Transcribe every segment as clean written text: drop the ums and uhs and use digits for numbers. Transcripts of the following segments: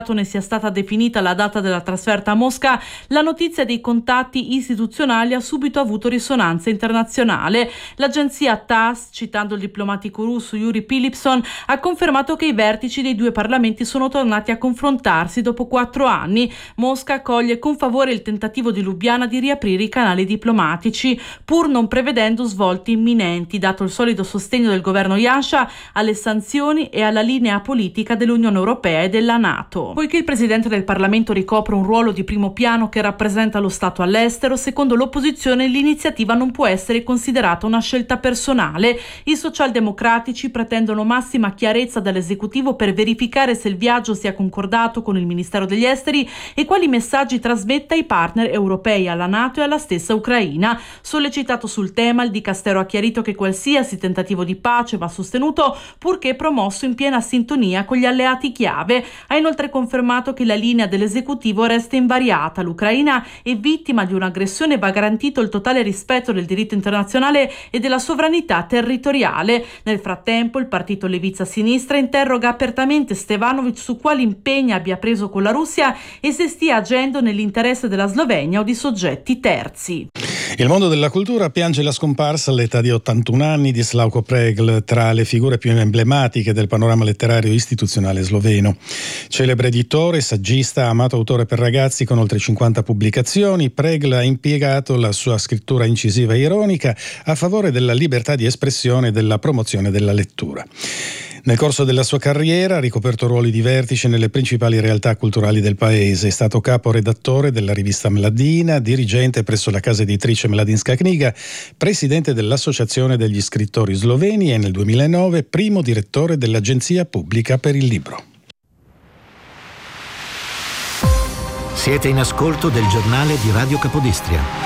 ne sia stata definita la data della trasferta a Mosca, la notizia dei contatti istituzionali ha subito avuto risonanza internazionale. L'agenzia TASS, citando il diplomatico russo Yuri Pilipson, ha confermato che i vertici dei due parlamenti sono tornati a confrontarsi dopo 4 anni. Mosca accoglie con favore il tentativo di Lubiana di riaprire i canali diplomatici, pur non prevedendo svolti imminenti, dato il solido sostegno del governo Yasha alle sanzioni e alla linea politica dell'Unione Europea e della NATO. Poiché il presidente del Parlamento ricopre un ruolo di primo piano che rappresenta lo Stato all'estero, secondo l'opposizione l'iniziativa non può essere considerata una scelta personale. I socialdemocratici pretendono massima chiarezza dall'esecutivo per verificare se il viaggio sia concordato con il Ministero degli Esteri e quali messaggi trasmetta ai partner europei, alla NATO e alla stessa Ucraina. Sollecitato sul tema, il Dicastero ha chiarito che qualsiasi tentativo di pace va sostenuto purché promosso in piena sintonia con gli alleati chiave. Ha inoltre confermato che la linea dell'esecutivo resta invariata. L'Ucraina è vittima di un'aggressione e va garantito il totale rispetto del diritto internazionale e della sovranità territoriale. Nel frattempo il partito Leviza Sinistra interroga apertamente Stevanovic su quali impegni abbia preso con la Russia e se stia agendo nell'interesse della Slovenia o di soggetti terzi. Il mondo della cultura piange la scomparsa all'età di 81 anni di Slavko Pregl, tra le figure più emblematiche del panorama letterario istituzionale sloveno. Celebre editore, saggista, amato autore per ragazzi con oltre 50 pubblicazioni, Pregl ha impiegato la sua scrittura incisiva e ironica a favore della libertà di espressione e della promozione della lettura. Nel corso della sua carriera ha ricoperto ruoli di vertice nelle principali realtà culturali del paese. È stato caporedattore della rivista Mladina, dirigente presso la casa editrice Mladinska Knjiga, presidente dell'Associazione degli scrittori sloveni e nel 2009 primo direttore dell'Agenzia Pubblica per il Libro. Siete in ascolto del giornale di Radio Capodistria.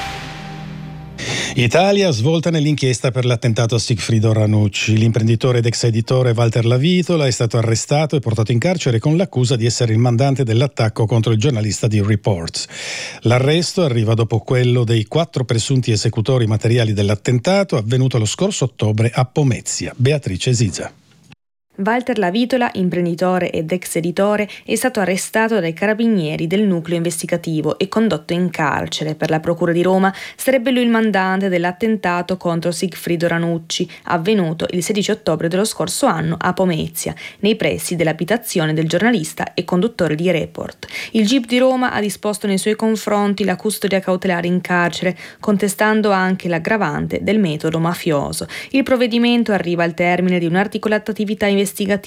Italia svolta nell'inchiesta per l'attentato a Sigfrido Ranucci. L'imprenditore ed ex editore Walter Lavitola è stato arrestato e portato in carcere con l'accusa di essere il mandante dell'attacco contro il giornalista di Reports. L'arresto arriva dopo quello dei 4 presunti esecutori materiali dell'attentato avvenuto lo scorso ottobre a Pomezia. Beatrice Ziza. Walter Lavitola, imprenditore ed ex editore, è stato arrestato dai carabinieri del nucleo investigativo e condotto in carcere. Per la Procura di Roma sarebbe lui il mandante dell'attentato contro Sigfrido Ranucci, avvenuto il 16 ottobre dello scorso anno a Pomezia, nei pressi dell'abitazione del giornalista e conduttore di Report. Il GIP di Roma ha disposto nei suoi confronti la custodia cautelare in carcere, contestando anche l'aggravante del metodo mafioso. Il provvedimento arriva al termine di un'articolata attività investigativa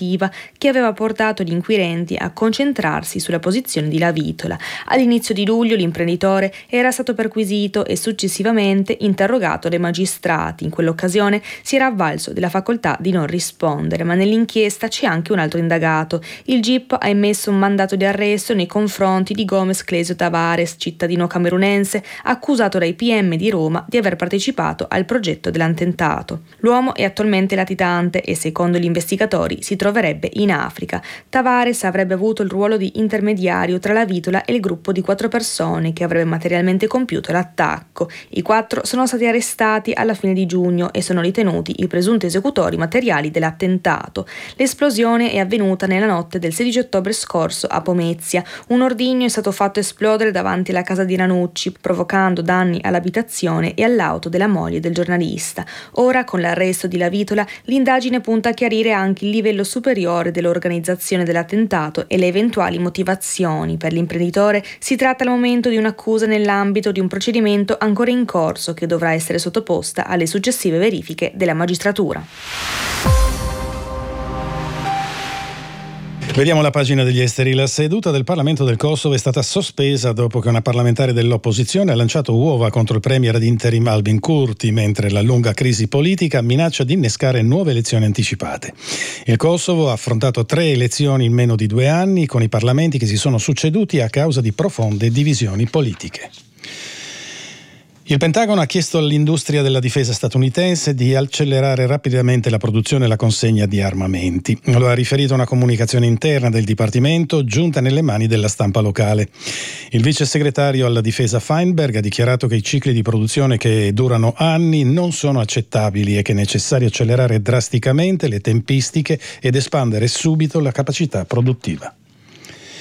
che aveva portato gli inquirenti a concentrarsi sulla posizione di Lavitola. All'inizio di luglio l'imprenditore era stato perquisito e successivamente interrogato dai magistrati. In quell'occasione si era avvalso della facoltà di non rispondere, ma nell'inchiesta c'è anche un altro indagato. Il GIP ha emesso un mandato di arresto nei confronti di Gomes Clesio Tavares, cittadino camerunense, accusato dai PM di Roma di aver partecipato al progetto dell'attentato. L'uomo è attualmente latitante e, secondo gli investigatori, si troverebbe in Africa. Tavares avrebbe avuto il ruolo di intermediario tra Lavitola e il gruppo di 4 persone che avrebbe materialmente compiuto l'attacco. I 4 sono stati arrestati alla fine di giugno e sono ritenuti i presunti esecutori materiali dell'attentato. L'esplosione è avvenuta nella notte del 16 ottobre scorso a Pomezia. Un ordigno è stato fatto esplodere davanti alla casa di Ranucci, provocando danni all'abitazione e all'auto della moglie del giornalista. Ora, con l'arresto di Lavitola, l'indagine punta a chiarire anche il livello superiore dell'organizzazione dell'attentato e le eventuali motivazioni. Per l'imprenditore si tratta al momento di un'accusa nell'ambito di un procedimento ancora in corso che dovrà essere sottoposta alle successive verifiche della magistratura. Vediamo la pagina degli esteri. La seduta del Parlamento del Kosovo è stata sospesa dopo che una parlamentare dell'opposizione ha lanciato uova contro il premier ad interim Albin Kurti, mentre la lunga crisi politica minaccia di innescare nuove elezioni anticipate. Il Kosovo ha affrontato 3 elezioni in meno di 2 anni, con i parlamenti che si sono succeduti a causa di profonde divisioni politiche. Il Pentagono ha chiesto all'industria della difesa statunitense di accelerare rapidamente la produzione e la consegna di armamenti. Lo ha riferito una comunicazione interna del Dipartimento giunta nelle mani della stampa locale. Il vice segretario alla difesa Feinberg ha dichiarato che i cicli di produzione che durano anni non sono accettabili e che è necessario accelerare drasticamente le tempistiche ed espandere subito la capacità produttiva.